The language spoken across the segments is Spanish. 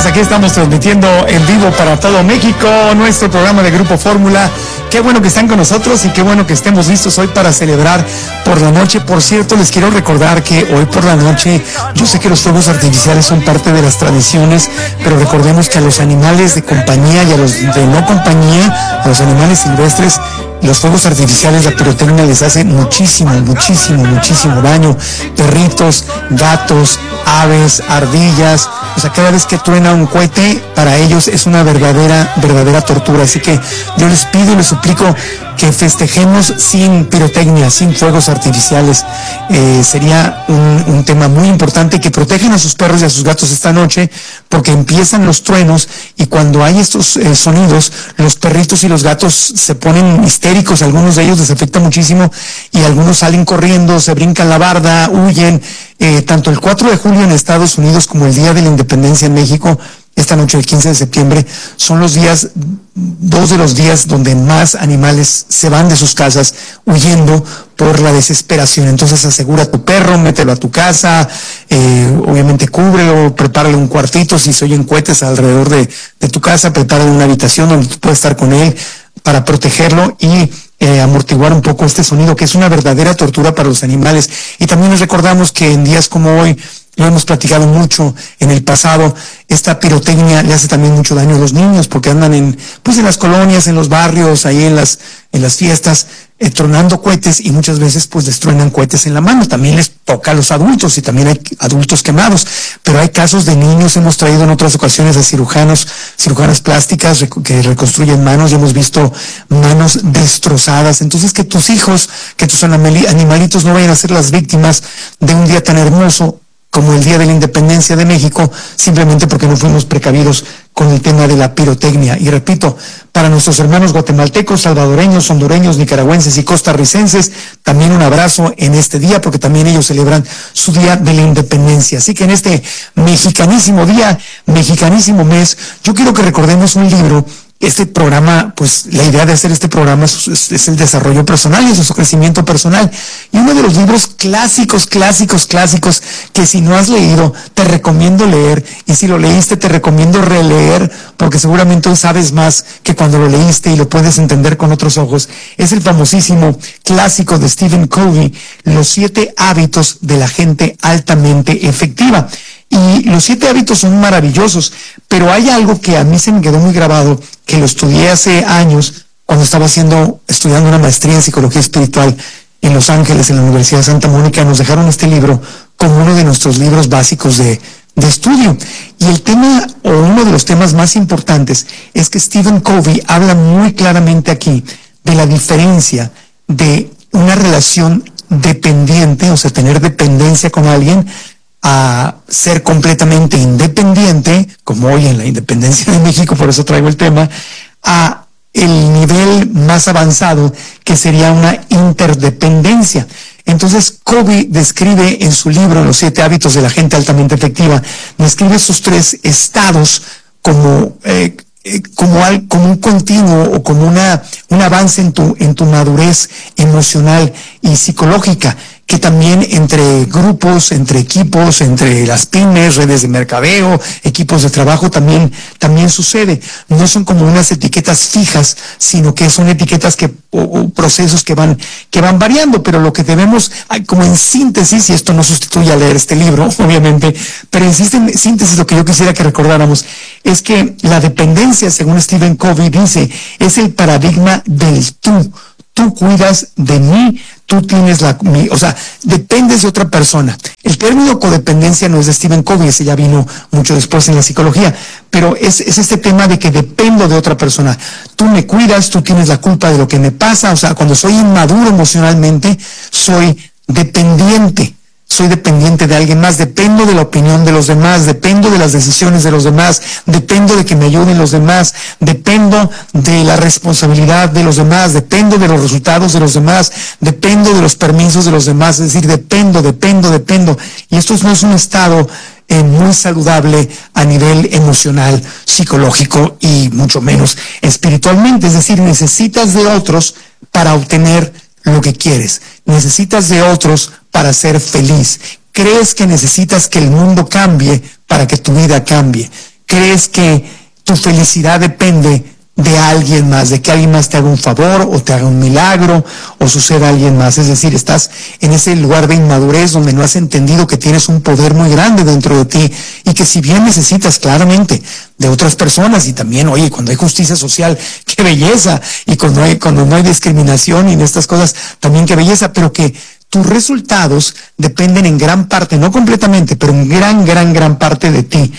días, aquí estamos transmitiendo en vivo para todo México nuestro programa de Grupo Fórmula. Qué bueno que están con nosotros y qué bueno que estemos listos hoy para celebrar por la noche. Por cierto, les quiero recordar que hoy por la noche, yo sé que los fuegos artificiales son parte de las tradiciones, pero recordemos que a los animales de compañía y a los de no compañía, a los animales silvestres, los fuegos artificiales, la pirotecnia les hace muchísimo daño. Perritos, gatos, aves, ardillas, o sea, cada vez que truena un cohete, para ellos es una verdadera tortura. Así que yo les pido y les suplico que festejemos sin pirotecnia, sin fuegos artificiales. Sería un tema muy importante, que protejan a sus perros y a sus gatos esta noche, porque empiezan los truenos y cuando hay estos sonidos, los perritos y los gatos se ponen histéricos, algunos de ellos les afecta muchísimo y algunos salen corriendo, se brincan la barda, huyen. Tanto el 4 de julio en Estados Unidos como el Día de la Independencia en México, esta noche el 15 de septiembre, son dos de los días donde más animales se van de sus casas huyendo por la desesperación. Entonces asegura a tu perro, mételo a tu casa, obviamente cúbrelo, prepárale un cuartito, si se oyen cohetes alrededor de tu casa, prepárale una habitación donde tú puedas estar con él para protegerlo y amortiguar un poco este sonido, que es una verdadera tortura para los animales. Y también les recordamos que en días como hoy, lo hemos platicado mucho en el pasado, esta pirotecnia le hace también mucho daño a los niños, porque andan en las colonias, en los barrios, ahí en las fiestas, tronando cohetes, y muchas veces pues les truenan cohetes en la mano. También les toca a los adultos, y también hay adultos quemados, pero hay casos de niños. Hemos traído en otras ocasiones a cirujanas plásticas que reconstruyen manos, y hemos visto manos destrozadas. Entonces, que tus hijos, que tus animalitos no vayan a ser las víctimas de un día tan hermoso como el Día de la Independencia de México, simplemente porque no fuimos precavidos con el tema de la pirotecnia. Y repito, para nuestros hermanos guatemaltecos, salvadoreños, hondureños, nicaragüenses y costarricenses, también un abrazo en este día, porque también ellos celebran su Día de la Independencia. Así que en este mexicanísimo día, mexicanísimo mes, yo quiero que recordemos un libro. Este programa, pues la idea de hacer este programa es el desarrollo personal y es su crecimiento personal. Y uno de los libros clásicos, que si no has leído, te recomiendo leer. Y si lo leíste, te recomiendo releer, porque seguramente hoy sabes más que cuando lo leíste y lo puedes entender con otros ojos. Es el famosísimo clásico de Stephen Covey, Los 7 hábitos de la gente altamente efectiva. Y los 7 hábitos son maravillosos, pero hay algo que a mí se me quedó muy grabado, que lo estudié hace años, cuando estaba estudiando una maestría en psicología espiritual en Los Ángeles, en la Universidad de Santa Mónica. Nos dejaron este libro como uno de nuestros libros básicos de estudio. Y el tema, o uno de los temas más importantes, es que Stephen Covey habla muy claramente aquí de la diferencia de una relación dependiente, o sea, tener dependencia con alguien, a ser completamente independiente, como hoy en la independencia de México, por eso traigo el tema, a el nivel más avanzado, que sería una interdependencia. Entonces, Covey describe en su libro Los 7 hábitos de la gente altamente efectiva, describe esos 3 estados como un continuo, o como un avance en tu madurez emocional y psicológica, que también entre grupos, entre equipos, entre las pymes, redes de mercadeo, equipos de trabajo también sucede. No son como unas etiquetas fijas, sino que son etiquetas o procesos que van variando, pero lo que debemos, como en síntesis, y esto no sustituye a leer este libro, obviamente, pero en síntesis lo que yo quisiera que recordáramos es que la dependencia, según Stephen Covey dice, es el paradigma del tú. Tú cuidas de mí, tú tienes dependes de otra persona. El término codependencia no es de Stephen Covey, ese ya vino mucho después en la psicología, pero es este tema de que dependo de otra persona. Tú me cuidas, tú tienes la culpa de lo que me pasa. O sea, cuando soy inmaduro emocionalmente, soy dependiente de alguien más, dependo de la opinión de los demás, dependo de las decisiones de los demás, dependo de que me ayuden los demás, dependo de la responsabilidad de los demás, dependo de los resultados de los demás, dependo de los permisos de los demás, es decir, dependo. Y esto no es un estado muy saludable a nivel emocional, psicológico y mucho menos espiritualmente. Es decir, necesitas de otros para obtener lo que quieres, necesitas de otros para ser feliz. Crees que necesitas que el mundo cambie para que tu vida cambie. crees que tu felicidad depende de alguien más, de que alguien más te haga un favor o te haga un milagro o suceda a alguien más. Es decir, estás en ese lugar de inmadurez donde no has entendido que tienes un poder muy grande dentro de ti y que si bien necesitas claramente de otras personas y también, oye, cuando hay justicia social, qué belleza, y cuando no hay discriminación y en estas cosas, también qué belleza, pero que tus resultados dependen en gran parte, no completamente, pero en gran parte de ti.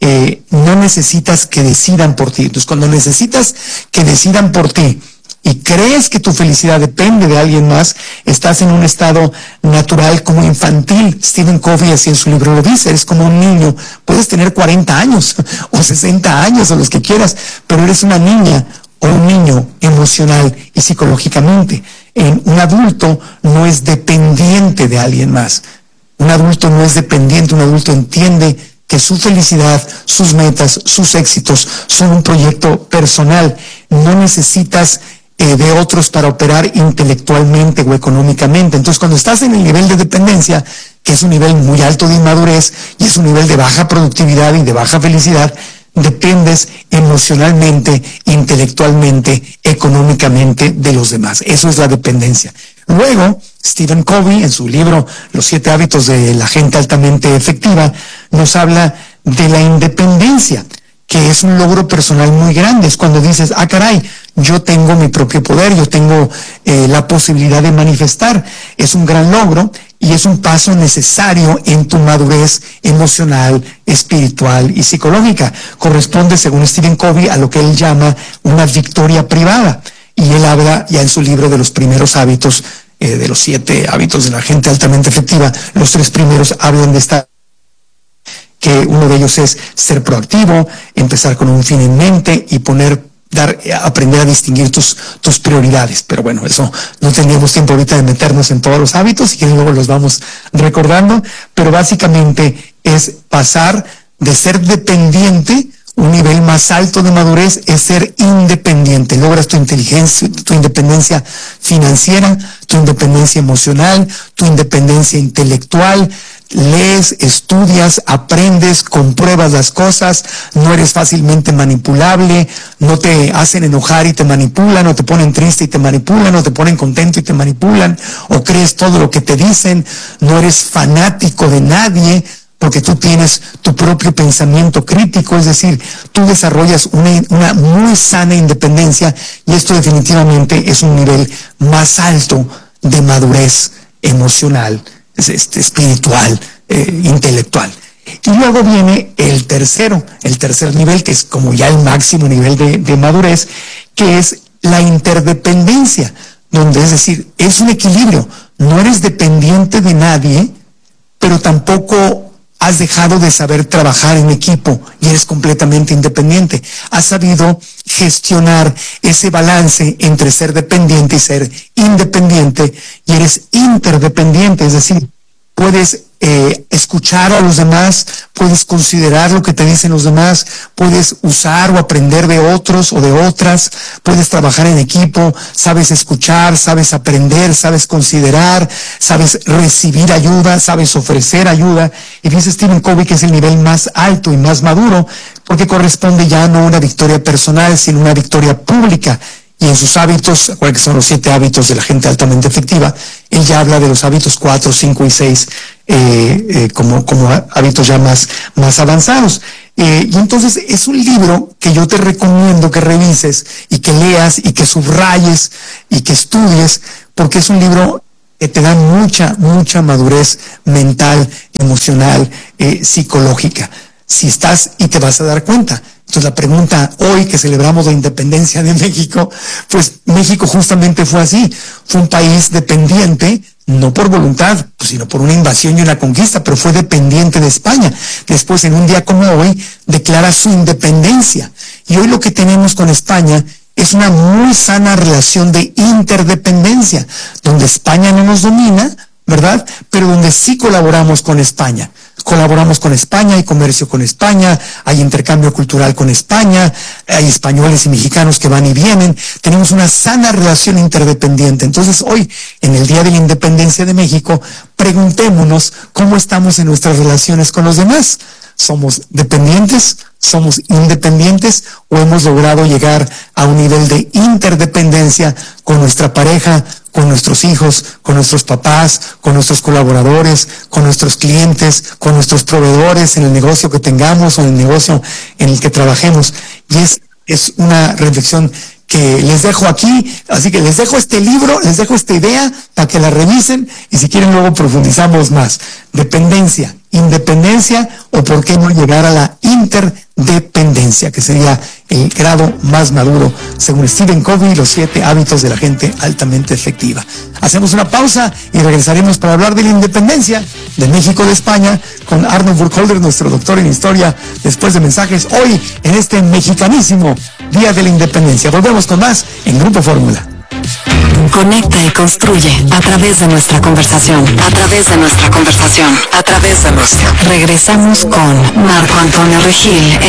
No necesitas que decidan por ti. Entonces, cuando necesitas que decidan por ti y crees que tu felicidad depende de alguien más, estás en un estado natural como infantil. Stephen Covey así en su libro lo dice, eres como un niño. Puedes tener 40 años o 60 años o los que quieras, pero eres una niña o un niño emocional y psicológicamente. Un adulto no es dependiente de alguien más. Un adulto no es dependiente, un adulto entiende que su felicidad, sus metas, sus éxitos son un proyecto personal. No necesitas de otros para operar intelectualmente o económicamente. Entonces, cuando estás en el nivel de dependencia, que es un nivel muy alto de inmadurez y es un nivel de baja productividad y de baja felicidad, dependes emocionalmente, intelectualmente, económicamente de los demás. Eso es la dependencia. Luego, Stephen Covey, en su libro Los 7 hábitos de la gente altamente efectiva, nos habla de la independencia, que es un logro personal muy grande. Es cuando dices, ah, caray, yo tengo mi propio poder, yo tengo la posibilidad de manifestar. Es un gran logro y es un paso necesario en tu madurez emocional, espiritual y psicológica. Corresponde, según Stephen Covey, a lo que él llama una victoria privada. Y él habla ya en su libro de los primeros hábitos, de los 7 hábitos de la gente altamente efectiva. Los 3 primeros hablan de esta, que uno de ellos es ser proactivo, empezar con un fin en mente y aprender a distinguir tus prioridades. Pero bueno, eso no teníamos tiempo ahorita de meternos en todos los hábitos y que luego los vamos recordando, pero básicamente es pasar de ser dependiente. Un nivel más alto de madurez es ser independiente. Logras tu inteligencia, tu independencia financiera, tu independencia emocional, tu independencia intelectual. Lees, estudias, aprendes, compruebas las cosas, no eres fácilmente manipulable, no te hacen enojar y te manipulan, o te ponen triste y te manipulan, o te ponen contento y te manipulan, o crees todo lo que te dicen, no eres fanático de nadie, porque tú tienes tu propio pensamiento crítico, es decir, tú desarrollas una muy sana independencia, y esto definitivamente es un nivel más alto de madurez emocional, espiritual, intelectual. Y luego viene el tercer nivel, que es como ya el máximo nivel de madurez, que es la interdependencia, donde, es decir, es un equilibrio, no eres dependiente de nadie, pero tampoco has dejado de saber trabajar en equipo y eres completamente independiente. Has sabido gestionar ese balance entre ser dependiente y ser independiente, y eres interdependiente, es decir, puedes escuchar a los demás, puedes considerar lo que te dicen los demás, puedes usar o aprender de otros o de otras, puedes trabajar en equipo, sabes escuchar, sabes aprender, sabes considerar, sabes recibir ayuda, sabes ofrecer ayuda. Y dice Stephen Covey que es el nivel más alto y más maduro, porque corresponde ya no a una victoria personal, sino una victoria pública. Y en sus hábitos, acuérdense que son los 7 hábitos de la gente altamente efectiva, él ya habla de los hábitos 4, 5 y 6 como hábitos ya más avanzados. Y entonces es un libro que yo te recomiendo que revises y que leas y que subrayes y que estudies, porque es un libro que te da mucha madurez mental, emocional, psicológica. Si estás, y te vas a dar cuenta. Entonces la pregunta hoy que celebramos la independencia de México, pues México justamente fue así, fue un país dependiente, no por voluntad, sino por una invasión y una conquista, pero fue dependiente de España. Después, en un día como hoy, declara su independencia. Y hoy lo que tenemos con España es una muy sana relación de interdependencia, donde España no nos domina, ¿verdad? Pero donde sí colaboramos con España. Colaboramos con España, hay comercio con España, hay intercambio cultural con España, hay españoles y mexicanos que van y vienen, tenemos una sana relación interdependiente. Entonces hoy, en el Día de la Independencia de México, preguntémonos cómo estamos en nuestras relaciones con los demás. ¿Somos dependientes somos independientes o hemos logrado llegar a un nivel de interdependencia con nuestra pareja, con nuestros hijos, con nuestros papás, con nuestros colaboradores, con nuestros clientes, con nuestros proveedores en el negocio que tengamos o en el negocio en el que trabajemos. Y es una reflexión que les dejo aquí, así que les dejo este libro, les dejo esta idea para que la revisen y si quieren luego profundizamos más. Dependencia, independencia o por qué no llegar a la interdependencia, que sería el grado más maduro según Stephen Covey, los 7 hábitos de la gente altamente efectiva. Hacemos una pausa y regresaremos para hablar de la independencia de México de España con Arnold Burkholder, nuestro doctor en historia, después de mensajes hoy en este mexicanísimo Día de la Independencia. Volvemos con más en Grupo Fórmula. Conecta y construye a través de nuestra conversación. Regresamos con Marco Antonio Regil.